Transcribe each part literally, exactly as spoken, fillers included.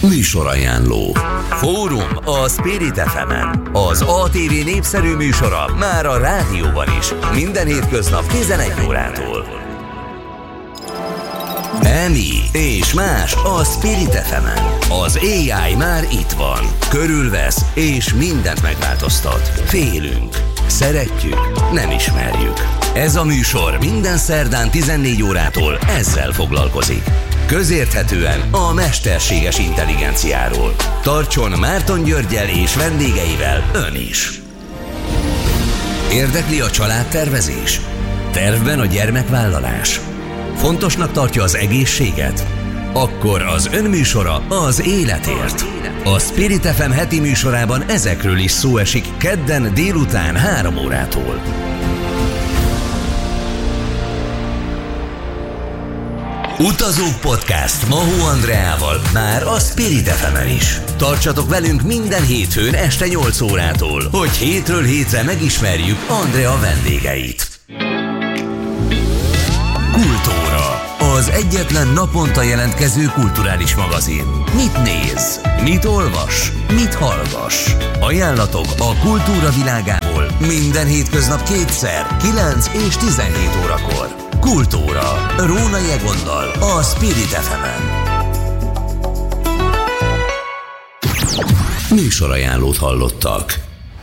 Műsorajánló. Fórum a Spirit ef emen. Az á té vé népszerű műsora már a rádióban is. Minden hétköznap tizenegy órától. Emi és más a Spirit ef emen. Az á i már itt van. Körülvesz és mindent megváltoztat. Félünk. Szeretjük, nem ismerjük. Ez a műsor minden szerdán tizennégy órától ezzel foglalkozik. Közérthetően a mesterséges intelligenciáról. Tartson Márton Györggyel és vendégeivel ön is. Érdekli a családtervezés? Tervben a gyermekvállalás? Fontosnak tartja az egészséget? Akkor az ön műsora az életért. A Spirit ef em heti műsorában ezekről is szó esik kedden délután három órától. Utazók Podcast Mahó Andreával már a Spirit ef emen is. Tartsatok velünk minden hétfőn este nyolc órától, hogy hétről hétre megismerjük Andrea vendégeit. Kultúra, az egyetlen naponta jelentkező kulturális magazin. Mit néz? Mit olvas? Mit hallgass? Ajánlatok a kultúra világából minden hétköznap kétszer, kilenc és tizenhét órakor. Kultúra, Rónai Egonnal, a Spirit ef emen. Műsorajánlót hallottak.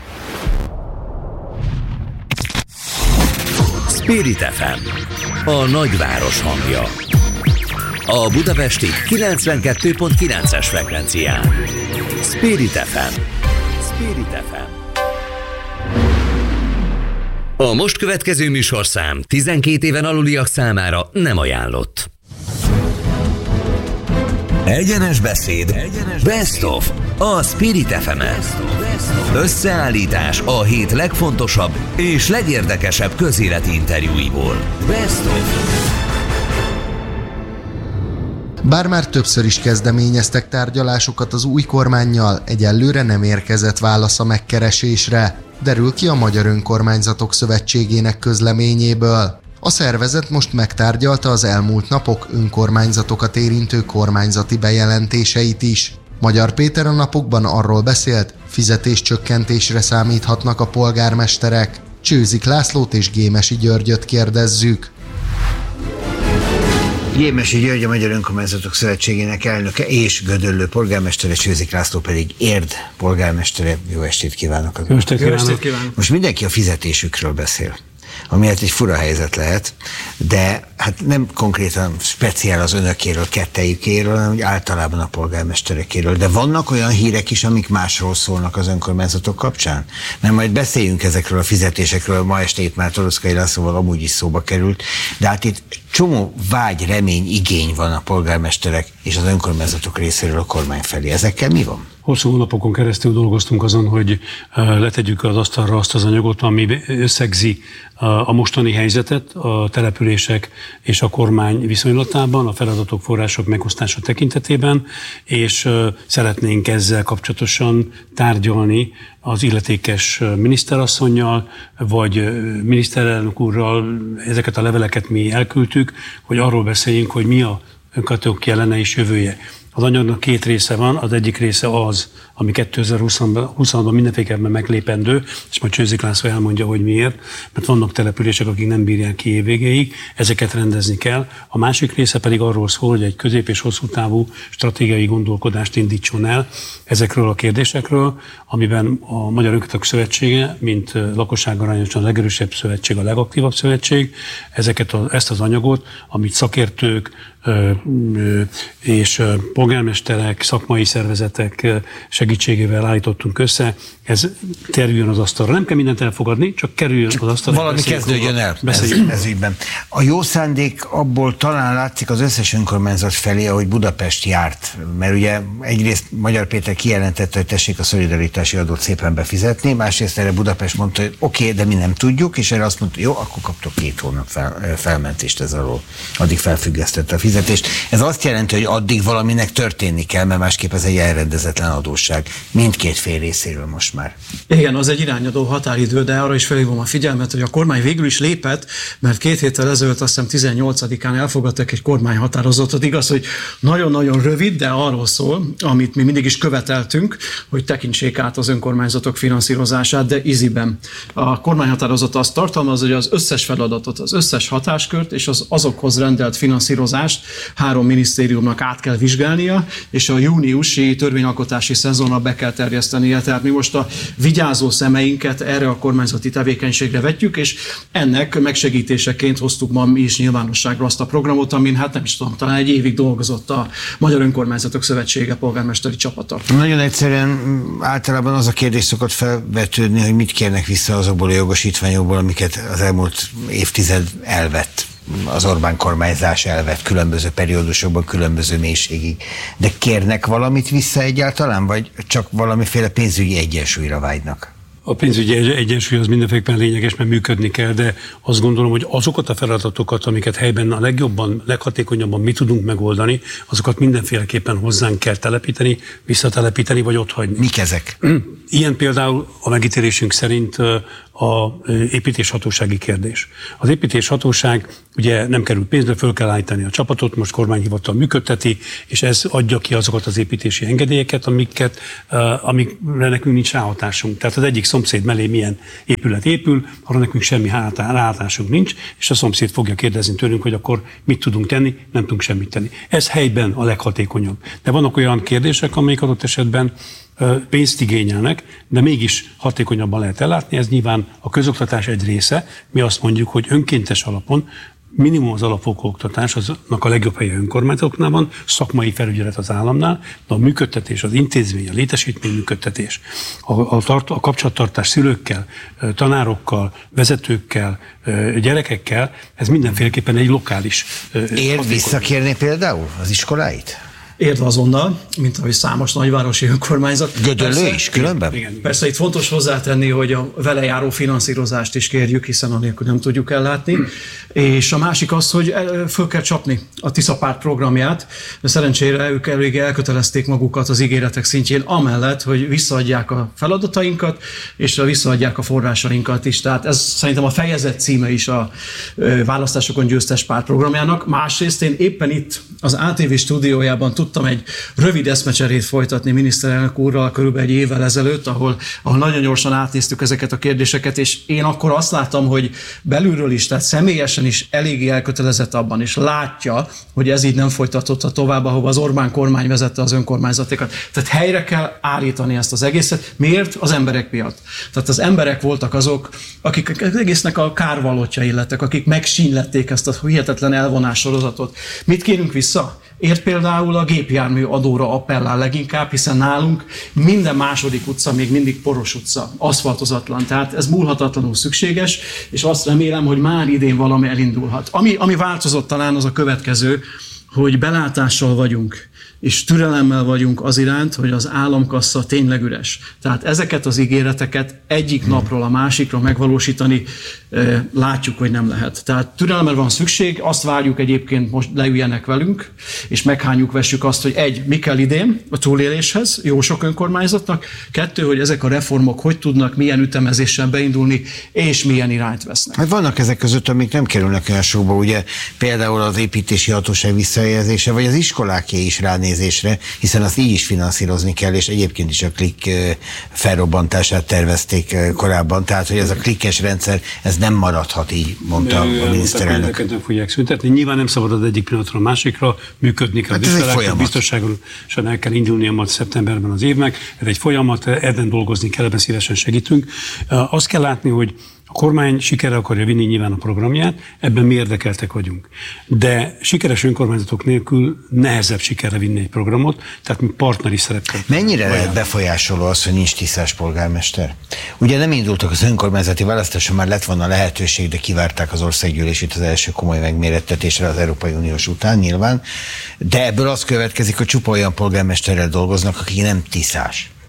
Spirit ef em, a nagyváros hangja. A budapesti kilencvenkettő pont kilences frekvencián. Spirit ef em. Spirit ef em. A most következő műsorszám tizenkét éven aluliak számára nem ajánlott. Egyenes beszéd, Egyenes Best of, a Spirit ef emen. Összeállítás a hét legfontosabb és legérdekesebb közéleti interjúiból. Best of. Bár már többször is kezdeményeztek tárgyalásokat az új kormánnyal, egyelőre nem érkezett válasz a megkeresésre, derül ki a Magyar Önkormányzatok Szövetségének közleményéből. A szervezet most megtárgyalta az elmúlt napok önkormányzatokat érintő kormányzati bejelentéseit is. Magyar Péter a napokban arról beszélt, fizetéscsökkentésre számíthatnak a polgármesterek. Csőzik Lászlót és Gémesi Györgyöt kérdezzük. Gémesi György a Magyar Önkormányzatok Szövetségének elnöke és Gödöllő polgármestere, Csőzik László pedig Érd polgármestere. Jó estét kívánok! Jó estét kívánok! Jó estét kívánok. Most mindenki a fizetésükről beszél, ami hát egy fura helyzet lehet, de hát nem konkrétan speciál az önökéről, kettejükéről, hanem úgy általában a polgármesterekéről. De vannak olyan hírek is, amik másról szólnak az önkormányzatok kapcsán? Mert majd beszéljünk ezekről a fizetésekről, ma este itt már Toroczkai Lászlóval amúgy is szóba került, de hát itt csomó vágy, remény, igény van a polgármesterek és az önkormányzatok részéről a kormány felé. Ezekkel mi van? Hosszú hónapokon keresztül dolgoztunk azon, hogy letegyük az asztalra azt az anyagot, ami összegzi a mostani helyzetet a települések és a kormány viszonylatában, a feladatok, források megosztása tekintetében, és szeretnénk ezzel kapcsolatosan tárgyalni az illetékes miniszterasszonnyal, vagy miniszterelnök úrral. Ezeket a leveleket mi elküldtük, hogy arról beszéljünk, hogy mi a önkormányzatok jelene és jövője. Az anyagnak két része van, az egyik része az, ami kétezer-huszonban mindenféleképpen meglépendő, és majd Csőzik László elmondja, hogy miért, mert vannak települések, akik nem bírják ki év végéig, ezeket rendezni kell. A másik része pedig arról szól, hogy egy közép- és hosszú távú stratégiai gondolkodást indítson el ezekről a kérdésekről, amiben a Magyar Önkormányzatok Szövetsége, mint lakosságarányosan a legerősebb szövetség, a legaktívabb szövetség, ezeket a, ezt az anyagot, amit szakértők és polgármesterek, szakmai szervezetek segítségével állítottunk össze, ez kerüljön az asztalra. Nem kell mindent elfogadni, csak kerüljön csak az asztalra. Valami kezdődjön el ez, ez ügyben. A jó szándék abból talán látszik az összes önkormányzat felé, ahogy Budapest járt. Mert ugye egyrészt Magyar Péter kijelentette, hogy tessék a szolidaritási adót szépen befizetni, másrészt erre Budapest mondta, hogy oké, okay, de mi nem tudjuk, és erre azt mondta, jó, akkor kaptok két hónap fel, felmentést ez alól. Addig felfüggesztette a fizetést. Ez azt jelenti, hogy addig valaminek történni kell, mert másképp ez egy elrendezetlen adósság válság mindkét fél részéről most már. Igen, az egy irányadó határidő, de arra is felhívom a figyelmet, hogy a kormány végül is lépett, mert két héttel ezelőtt, azt hiszem tizennyolcadikán elfogadtak egy kormányhatározatot. Igaz, hogy nagyon-nagyon rövid, de arról szól, amit mi mindig is követeltünk, hogy tekintsék át az önkormányzatok finanszírozását, de íziben. A kormányhatározat azt tartalmaz, hogy az összes feladatot, az összes hatáskört és az azokhoz rendelt finanszírozást három minisztériumnak át kell vizsgálnia, és a júniusi törvényalkotási szezonra be kell terjesztenie. Tehát mi most a vigyázó szemeinket erre a kormányzati tevékenységre vetjük, és ennek megsegítéseként hoztuk ma mi is nyilvánosságra azt a programot, amin hát nem is tudom, talán egy évig dolgozott a Magyar Önkormányzatok Szövetsége polgármesteri csapata. Nagyon egyszerűen általában az a kérdés szokott felvetődni, hogy mit kérnek vissza azokból a jogosítványokból, amiket az elmúlt évtized elvett. Az Orbán kormányzás elvett különböző periódusokban, különböző mélységig. De kérnek valamit vissza egyáltalán, vagy csak valamiféle pénzügyi egyensúlyra vágynak? A pénzügyi egyensúly az mindenféleképpen lényeges, mert működni kell, de azt gondolom, hogy azokat a feladatokat, amiket helyben a legjobban, leghatékonyabban mi tudunk megoldani, azokat mindenféleképpen hozzánk kell telepíteni, visszatelepíteni, vagy otthagyni. Mik ezek? Ilyen például a megítélésünk szerint a építéshatósági kérdés. Az építéshatóság ugye nem kerül pénzbe, föl kell állítani a csapatot, most kormányhivatal működteti, és ez adja ki azokat az építési engedélyeket, amiket, amikre nekünk nincs ráhatásunk. Tehát az egyik szomszéd mellé milyen épület épül, arra nekünk semmi ráhatásunk nincs, és a szomszéd fogja kérdezni tőlünk, hogy akkor mit tudunk tenni, nem tudunk semmit tenni. Ez helyben a leghatékonyabb. De vannak olyan kérdések, amelyek adott esetben pénzt igényelnek, de mégis hatékonyabban lehet ellátni. Ez nyilván a közoktatás egy része. Mi azt mondjuk, hogy önkéntes alapon minimum az alapfokú oktatás, aznak a legjobb helye önkormányzatoknál van, szakmai felügyelet az államnál, de a működtetés, az intézmény, a létesítmény működtetés, a, a, tart, a kapcsolattartás szülőkkel, tanárokkal, vezetőkkel, gyerekekkel, ez mindenféleképpen egy lokális. Ér visszakérni például az iskoláit? Érd azonnal, mint ahogy számos nagyvárosi önkormányzat. Gödöllő is különben? Igen, persze itt fontos hozzátenni, hogy a vele járó finanszírozást is kérjük, hiszen anélkül nem tudjuk ellátni. És a másik az, hogy föl kell csapni a Tisza Párt programját, de szerencsére ők elég elkötelezték magukat az ígéretek szintjén, amellett, hogy visszaadják a feladatainkat, és visszaadják a forrásainkat is. Tehát ez szerintem a fejezet címe is a választásokon győztes párt programjának. Másrészt én éppen itt az á té vé stúdiójában tudtam egy rövid eszmecserét folytatni miniszterelnök úrral körülbelül egy évvel ezelőtt, ahol, ahol nagyon gyorsan átnéztük ezeket a kérdéseket, és én akkor azt láttam, hogy belülről is, tehát személyesen is eléggé elkötelezett abban, és látja, hogy ez így nem folytatódhat tovább, ahova az Orbán kormány vezette az önkormányzatokat. Tehát helyre kell állítani ezt az egészet. Miért? Az emberek miatt. Tehát az emberek voltak azok, akik az egésznek a kárvalótjai lettek, akik megsínlették ezt a hihetetlen elvonás sorozatot. Mit kérünk vissza? Ért például a gépjármű adóra appellál leginkább, hiszen nálunk minden második utca még mindig poros utca, aszfaltozatlan. Tehát ez múlhatatlanul szükséges, és azt remélem, hogy már idén valami elindulhat. Ami, ami változott talán az a következő, hogy belátással vagyunk, és türelemmel vagyunk az iránt, hogy az államkassa tényleg üres. Tehát ezeket az ígéreteket egyik napról a másikra megvalósítani látjuk, hogy nem lehet. Tehát türelemre van szükség, azt várjuk egyébként, most leüljenek velünk, és meghányjuk, vessük azt, hogy egy, mi kell idén a túléléshez, jó sok önkormányzatnak, kettő, hogy ezek a reformok hogy tudnak, milyen ütemezéssel beindulni, és milyen irányt vesznek. Hát vannak ezek között, amik nem kerülnek olyan sokba, ugye például az építési hatóság visszajelzése, vagy az iskoláké is ránézésre, hiszen azt így is finanszírozni kell, és egyébként is a klik felrobbantását tervezték korábban, tehát hogy ez a klikkes rendszer, ez nem maradhat így, mondta a miniszterelnök. Nem fogják szüntetni. Nyilván nem szabad az egyik pillanatra a másikra, működni kell. Hát biztonságosan el kell indulnia majd szeptemberben az évnek. Ez egy folyamat, ebben dolgozni kell, ebben szívesen segítünk. Azt kell látni, hogy a kormány sikerre akarja vinni nyilván a programját, ebben mi érdekeltek vagyunk. De sikeres önkormányzatok nélkül nehezebb sikerre vinni egy programot, tehát mi partneri szerepet. Mennyire lehet befolyásoló az, hogy nincs tisztás polgármester? Ugye nem indultak az önkormányzati választáson, már lett volna lehetőség, de kivárták az országgyűlését az első komoly megmérettetésre az Európai Uniós után nyilván. De ebből az következik, hogy csupa olyan polgármesterrel dolgoznak, aki nem tisztás.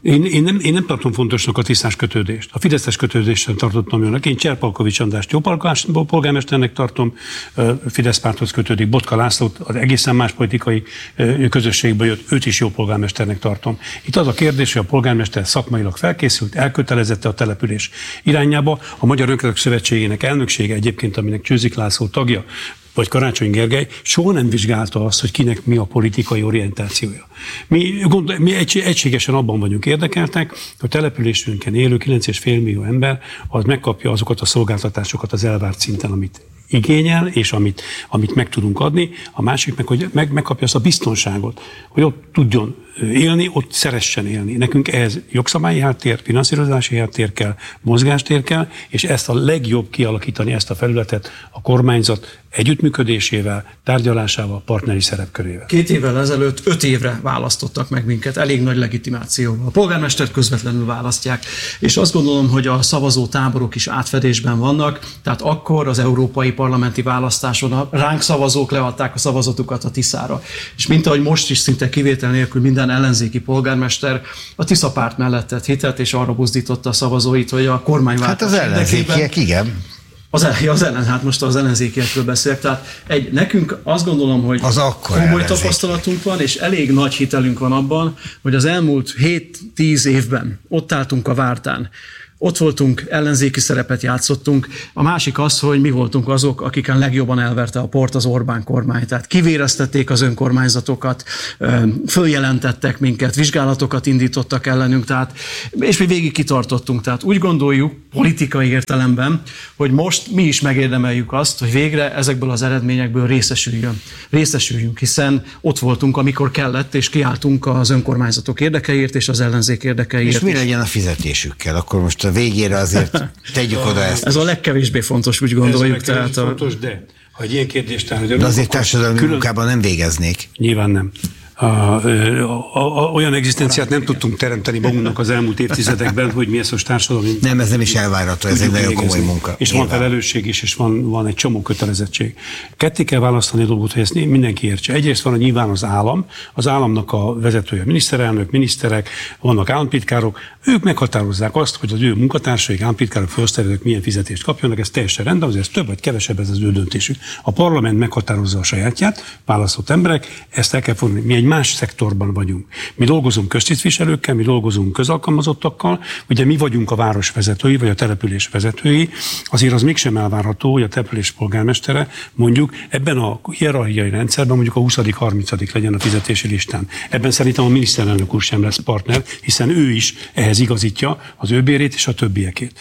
Én, én, nem, én nem tartom fontosnak a tisztás kötődést. A fideszes kötődést sem tartottam jónak. Én Cserpalkovics Andrást jó polgármesternek tartom, Fidesz párthoz kötődik. Botka Lászlót az egészen más politikai közösségből jött, őt is jó polgármesternek tartom. Itt az a kérdés, hogy a polgármester szakmailag felkészült, elkötelezette a település irányába. A Magyar Önkormányzatok Szövetségének elnöksége egyébként, aminek Csőzik László tagja, vagy Karácsony Gergely soha nem vizsgálta azt, hogy kinek mi a politikai orientációja. Mi, gond, mi egy, egységesen abban vagyunk érdekeltek, hogy a településünkön élő kilenc egész öt millió ember az megkapja azokat a szolgáltatásokat az elvárt szinten, amit igényel, és amit, amit meg tudunk adni. A másik meg, hogy meg, megkapja azt a biztonságot, hogy ott tudjon élni, ott szeressen élni. Nekünk ehhez jogszabályi háttér, finanszírozási háttér kell, mozgástér kell, és ezt a legjobb kialakítani, ezt a felületet a kormányzat együttműködésével, tárgyalásával, partneri szerepkörével. Két évvel ezelőtt öt évre választottak meg minket, elég nagy legitimációval. A polgármestert közvetlenül választják, és azt gondolom, hogy a szavazó táborok is átfedésben vannak, tehát akkor az európai parlamenti választáson a ránk szavazók leadták a szavazatukat a Tiszára. És mint ahogy most is szinte kivétel nélkül minden ellenzéki polgármester a Tisza párt mellett tett hitet, és arra buzdította a szavazóit, hogy a kormányváltás Hát az ellenzékiek, igen. Az, az ellen, hát most az ellenzékiekről beszélek, tehát egy, nekünk azt gondolom, hogy az komoly ellenzéki tapasztalatunk van, és elég nagy hitelünk van abban, hogy az elmúlt hét-tíz évben ott álltunk a Vártán, ott voltunk, ellenzéki szerepet játszottunk. A másik az, hogy mi voltunk azok, akiken legjobban elverte a port az Orbán kormány. Tehát kivéreztették az önkormányzatokat, följelentettek minket, vizsgálatokat indítottak ellenünk, tehát, és mi végig kitartottunk. Tehát úgy gondoljuk politikai értelemben, hogy most mi is megérdemeljük azt, hogy végre ezekből az eredményekből részesüljön. részesüljünk, hiszen ott voltunk, amikor kellett, és kiálltunk az önkormányzatok érdekeiért és az ellenzék érdekeiért. És mi legyen a fizetésükkel? Akkor most a végére azért tegyük oda ezt. Ez a legkevésbé fontos, úgy gondoljuk. Ez a legkevésbé tehát fontos, de ha egy ilyen kérdést tárgyalunk, de azért társadalmi külön... munkában nem végeznék. Nyilván nem. A, a, a, olyan egzisztenciát nem tudtunk teremteni magunknak az elmúlt évtizedekben, hogy mi ezt a társadalmi... Nem, ez nem is elvárható, ez egy nagyon komoly munka. És nyilván van felelősség is, és van, van egy csomó kötelezettség. Ketté kell választani a dolgot, hogy ezt mindenki értse. Egyrészt van a nyilván az állam, az államnak a vezetője, miniszterelnök, miniszterek, vannak államtitkárok, ők meghatározzák azt, hogy az ő munkatársaik, államtitkárok, főosztályok milyen fizetést kapjanak, ez teljesen rendben, azért több vagy kevesebb, ez az ő döntésük. A parlament meghatározza a sajátját, választott emberek, ezt el kell fogni. Mi egy más szektorban vagyunk. Mi dolgozunk köztisztviselőkkel, mi dolgozunk közalkalmazottakkal, ugye mi vagyunk a város vezetői, vagy a település vezetői, azért az mégsem elvárható, hogy a település polgármestere mondjuk ebben a hierarchiai rendszerben mondjuk a huszadik harmincadik legyen a fizetési listán. Ebben szerintem a miniszterelnök úr sem lesz partner, hiszen ő is ehhez igazítja az ő bérét és a többiekét.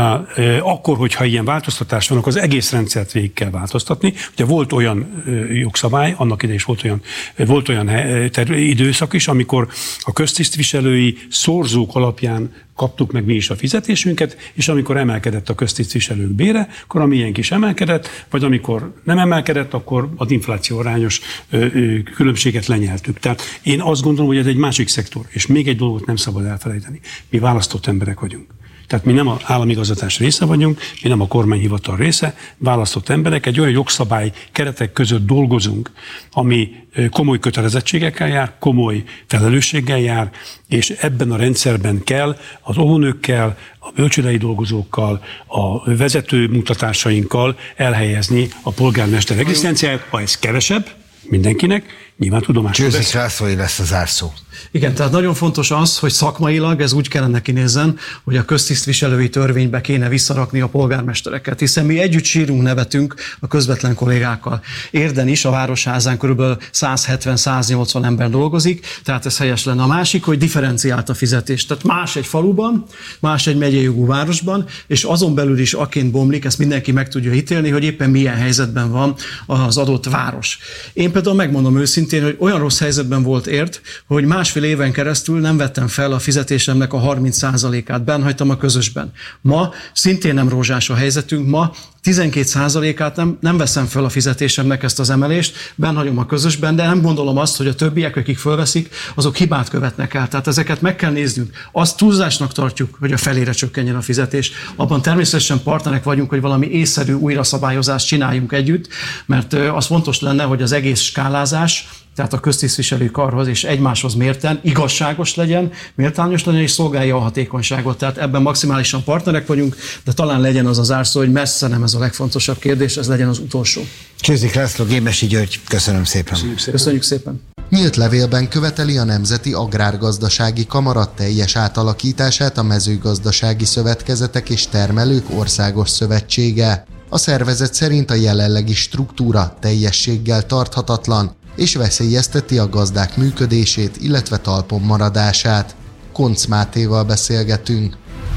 Akkor, hogyha ilyen változtatás van, akkor az egész rendszert végig kell változtatni. Ugye volt olyan jogszabály, annak idején is volt olyan, volt olyan időszak is, amikor a köztisztviselői szorzók alapján kaptuk meg mi is a fizetésünket, és amikor emelkedett a köztisztviselők bére, akkor a miénk is emelkedett, vagy amikor nem emelkedett, akkor az infláció arányos különbséget lenyeltük. Tehát én azt gondolom, hogy ez egy másik szektor, és még egy dolgot nem szabad elfelejteni. Mi választott emberek vagyunk. Tehát mi nem az államigazgatás része vagyunk, mi nem a kormányhivatal része, választott emberek, egy olyan jogszabály keretek között dolgozunk, ami komoly kötelezettségekkel jár, komoly felelősséggel jár, és ebben a rendszerben kell az óvónőkkel, a bölcsődei dolgozókkal, a vezető munkatársainkkal elhelyezni a polgármester egzisztenciáját, ha ez kevesebb mindenkinek, nyilván tudomásról Csőzik Lászlói lesz a zárszó. Igen, tehát nagyon fontos az, hogy szakmailag ez úgy kellene kinézzen, hogy a köztisztviselői törvénybe kéne visszarakni a polgármestereket, hiszen mi együtt sírunk, nevetünk a közvetlen kollégákkal. Érden is a Városházán körülbelül száz hetven száz nyolcvan ember dolgozik, tehát ez helyes lenne. A másik, hogy differenciált a fizetés. Tehát más egy faluban, más egy megyei jogú városban, és azon belül is aként bomlik, ezt mindenki meg tudja ítélni, hogy éppen milyen helyzetben van az adott város. Én például megmondom őszintén, hogy olyan rossz helyzetben volt Érd, hogy másfél éven keresztül nem vettem fel a fizetésemnek a harminc százalékát, bennhagytam a közösben. Ma szintén nem rózsás a helyzetünk, ma tizenkét százalékát nem, nem veszem fel a fizetésemnek ezt az emelést, bennhagyom a közösben, de nem gondolom azt, hogy a többiek, akik fölveszik, azok hibát követnek el. Tehát ezeket meg kell néznünk. Azt túlzásnak tartjuk, hogy a felére csökkenjen a fizetés. Abban természetesen partnerek vagyunk, hogy valami észszerű újraszabályozást csináljunk együtt, mert az fontos lenne, hogy az egész skálázás tehát a köztisztviselői karhoz és egymáshoz mérten igazságos legyen, méltányos legyen és szolgálja a hatékonyságot. Tehát ebben maximálisan partnerek vagyunk, de talán legyen az az zárszó, hogy messze nem ez a legfontosabb kérdés, ez legyen az utolsó. Csőzik László, Gémesi György, köszönöm szépen. Köszönjük szépen. Köszönjük szépen. Nyílt levélben követeli a Nemzeti Agrárgazdasági Kamara teljes átalakítását a Mezőgazdasági Szövetkezetek és Termelők Országos Szövetsége. A szervezet szerint a jelenlegi struktúra teljességgel tarthatatlan, és veszélyezteti a gazdák működését, illetve talpon maradását. Koncz Mátéval beszélgetünk.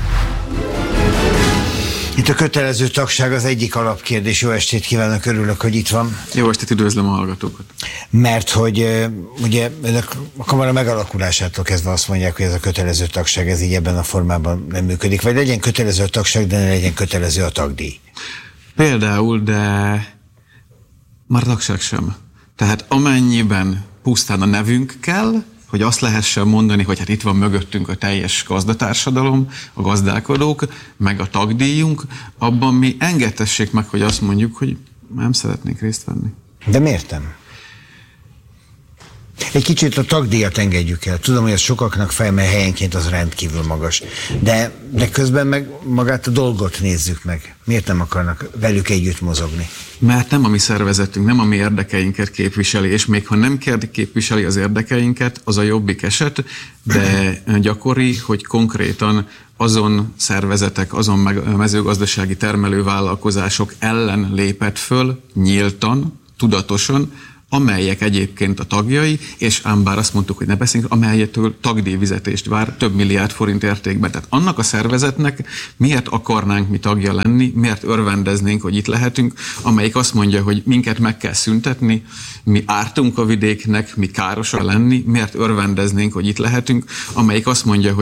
Itt a kötelező tagság az egyik alapkérdés. Jó estét kívánok, örülök, hogy itt van. Jó estét, üdvözlöm a hallgatókat. Mert hogy ugye a kamara megalakulásától kezdve azt mondják, hogy ez a kötelező tagság ez így ebben a formában nem működik. Vagy legyen kötelező a tagság, de ne legyen kötelező a tagdíj. Például, de már tagság sem. Tehát amennyiben pusztán a nevünk kell, hogy azt lehessen mondani, hogy hát itt van mögöttünk a teljes gazdatársadalom, a gazdálkodók, meg a tagdíjunk, abban mi engedtessék meg, hogy azt mondjuk, hogy nem szeretnénk részt venni. De miért nem? Egy kicsit a tagdíjat engedjük el. Tudom, hogy ez sokaknak fáj, mert helyenként az rendkívül magas. De, de közben meg magát a dolgot nézzük meg. Miért nem akarnak velük együtt mozogni? Mert nem a mi szervezetünk, nem a mi érdekeinket képviseli, és még ha nem képviseli az érdekeinket, az a jobbik eset, de gyakori, hogy konkrétan azon szervezetek, azon mezőgazdasági termelővállalkozások ellen lépett föl nyíltan, tudatosan, amelyek egyébként a tagjai, és ám bár azt mondtuk, hogy ne beszéljünk, amelyettől tagdíjfizetést vár több milliárd forint értékben. Tehát annak a szervezetnek miért akarnánk mi tagja lenni, miért örvendeznénk, hogy itt lehetünk, amelyik azt mondja, hogy minket meg kell szüntetni, mi ártunk a vidéknek, mi károsak lenni, miért örvendeznénk, hogy itt lehetünk, amelyik azt mondja, hogy